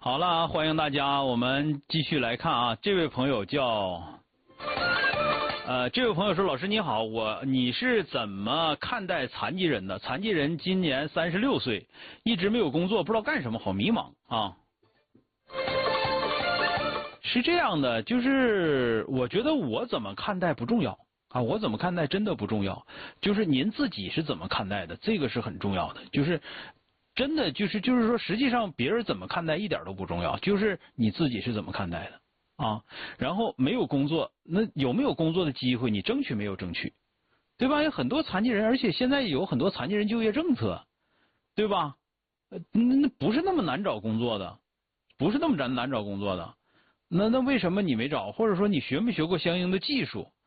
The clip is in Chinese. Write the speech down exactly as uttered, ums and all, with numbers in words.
好了，欢迎大家，我们继续来看啊。这位朋友叫，呃，这位朋友说：“老师你好，我你是怎么看待残疾人的？残疾人今年三十六岁，一直没有工作，不知道干什么，好迷茫啊。”是这样的，就是我觉得我怎么看待不重要啊，我怎么看待真的不重要，就是您自己是怎么看待的，这个是很重要的，就是。真的就是就是说，实际上别人怎么看待一点都不重要，就是你自己是怎么看待的啊。然后没有工作，那有没有工作的机会？你争取没有争取，对吧？有很多残疾人，而且现在有很多残疾人就业政策，对吧？呃，那那不是那么难找工作的，不是那么难难找工作的。那那为什么你没找？或者说你学没学过相应的技术